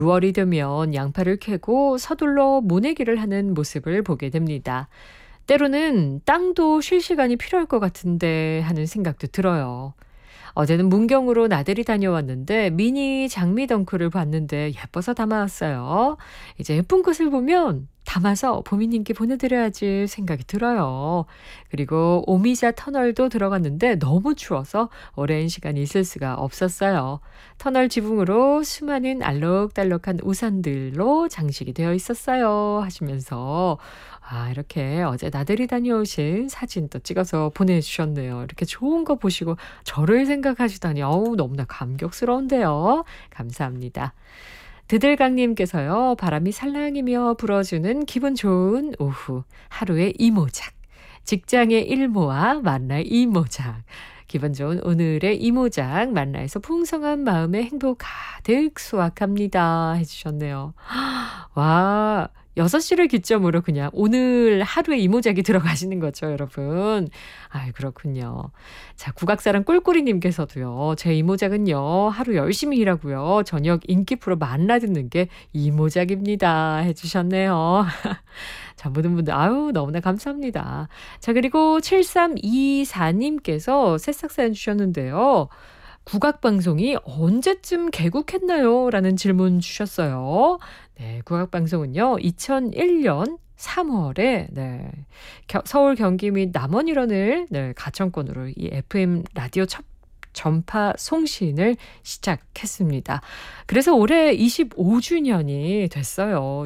6월이 되면 양파를 캐고 서둘러 모내기를 하는 모습을 보게 됩니다. 때로는 땅도 쉴 시간이 필요할 것 같은데 하는 생각도 들어요. 어제는 문경으로 나들이 다녀왔는데 미니 장미 덩쿨을 봤는데 예뻐서 담아왔어요. 이제 예쁜 것을 보면 담아서 보미님께 보내드려야지 생각이 들어요. 그리고 오미자 터널도 들어갔는데 너무 추워서 오랜 시간 있을 수가 없었어요. 터널 지붕으로 수많은 알록달록한 우산들로 장식이 되어 있었어요 하시면서 이렇게 어제 나들이 다녀오신 사진도 찍어서 보내주셨네요. 이렇게 좋은 거 보시고 저를 생각하시다니 너무나 감격스러운데요. 감사합니다. 드들강님께서요. 바람이 살랑이며 불어주는 기분 좋은 오후. 하루의 이모작. 직장의 일모와 만날 이모작. 기분 좋은 오늘의 이모작 만나에서 풍성한 마음의 행복 가득 수확합니다 해주셨네요. 와, 6시를 기점으로 그냥 오늘 하루의 이모작이 들어가시는 거죠, 여러분. 그렇군요. 자, 국악사랑 꿀꿀이님께서도요. 제 이모작은요. 하루 열심히 일하고요. 저녁 인기 프로 만나 듣는 게 이모작입니다 해주셨네요. 자, 모든 분들 너무나 감사합니다. 자, 그리고 7324님께서 새싹 사연 주셨는데요. 국악방송이 언제쯤 개국했나요? 라는 질문 주셨어요. 네, 국악방송은요, 2001년 3월에 서울, 경기 및 남원일원을 가청권으로 이 FM 라디오 첫 전파 송신을 시작했습니다. 그래서 올해 25주년이 됐어요.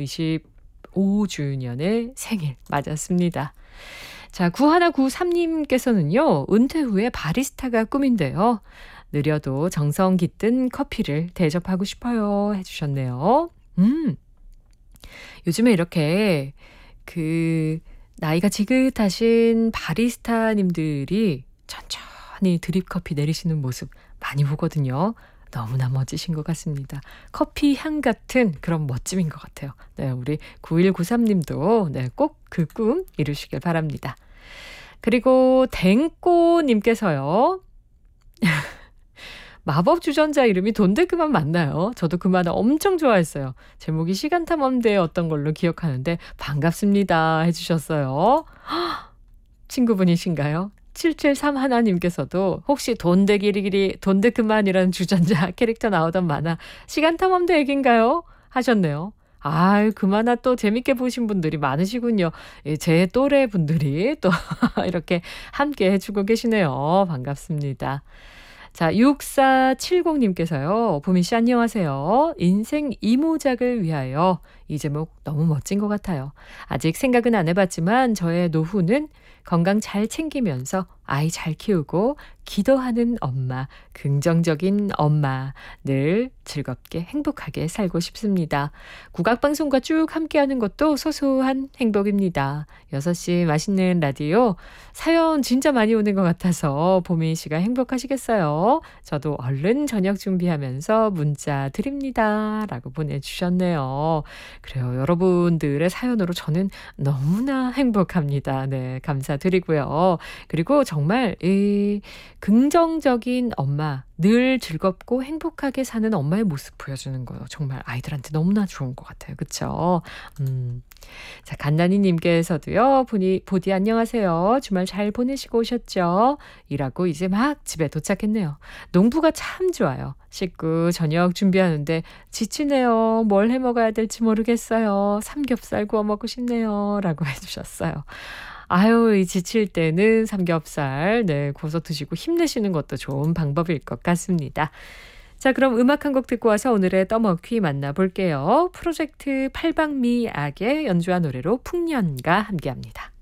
25주년의 생일 맞았습니다. 자, 9193님께서는요. 은퇴 후에 바리스타가 꿈인데요. 느려도 정성 깃든 커피를 대접하고 싶어요 해주셨네요. 요즘에 이렇게 나이가 지긋하신 바리스타님들이 천천히 드립 커피 내리시는 모습 많이 보거든요. 너무나 멋지신 것 같습니다. 커피 향 같은 그런 멋짐인 것 같아요. 네, 우리 9193님도 꼭 그 꿈 이루시길 바랍니다. 그리고 댕꼬님께서요. 마법 주전자 이름이 돈데그만 맞나요? 저도 그 만화 엄청 좋아했어요. 제목이 시간탐험대였던 걸로 기억하는데 반갑습니다 해주셨어요. 친구분이신가요? 7731님께서도 혹시 돈데기리기리 돈데그만이라는 주전자 캐릭터 나오던 만화 시간탐험대 얘기인가요? 하셨네요. 그 만화 또 재밌게 보신 분들이 많으시군요. 제 또래 분들이 또 이렇게 함께 해주고 계시네요. 반갑습니다. 자, 6470님께서요. 보민 씨 안녕하세요. 인생 이모작을 위하여. 이 제목 너무 멋진 것 같아요. 아직 생각은 안 해봤지만 저의 노후는 건강 잘 챙기면서 아이 잘 키우고 기도하는 엄마, 긍정적인 엄마, 늘 즐겁게 행복하게 살고 싶습니다. 국악방송과 쭉 함께하는 것도 소소한 행복입니다. 6시 맛있는 라디오 사연 진짜 많이 오는 것 같아서 보민 씨가 행복하시겠어요. 저도 얼른 저녁 준비하면서 문자 드립니다. 라고 보내주셨네요. 그래요. 여러분들의 사연으로 저는 너무나 행복합니다. 네, 감사드리고요. 그리고 정말 이 긍정적인 엄마, 늘 즐겁고 행복하게 사는 엄마의 모습 보여주는 거 정말 아이들한테 너무나 좋은 것 같아요. 그렇죠? 자, 간나니님께서도요. 보디 안녕하세요. 주말 잘 보내시고 오셨죠? 일하고 이제 막 집에 도착했네요. 농부가 참 좋아요. 식구 저녁 준비하는데 지치네요. 뭘 해먹어야 될지 모르겠어요. 삼겹살 구워 먹고 싶네요. 라고 해주셨어요. 이 지칠 때는 삼겹살 구워서 드시고 힘내시는 것도 좋은 방법일 것 같습니다. 자, 그럼 음악 한 곡 듣고 와서 오늘의 떠먹퀴 만나볼게요. 프로젝트 팔방미악의 연주한 노래로 풍년과 함께합니다.